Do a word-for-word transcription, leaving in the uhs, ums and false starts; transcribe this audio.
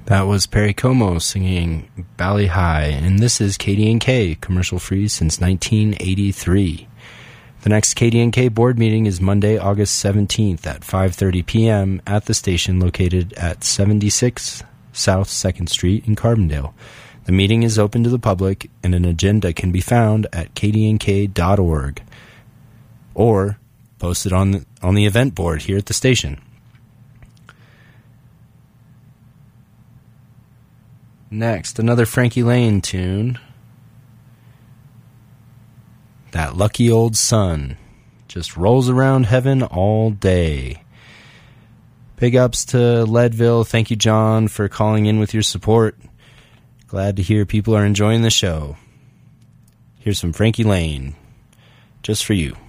That was Perry Como singing Bally High, and this is K D N K, commercial-free since nineteen eighty-three. The next K D N K board meeting is Monday, August seventeenth at five thirty p.m. at the station located at seventy-six South second Street in Carbondale. The meeting is open to the public, and an agenda can be found at k d n k dot org or posted on the, on the event board here at the station. Next, another Frankie Lane tune. That Lucky Old Sun just rolls around heaven all day. Big ups to Leadville. Thank you, John, for calling in with your support. Glad to hear people are enjoying the show. Here's some Frankie Lane, just for you.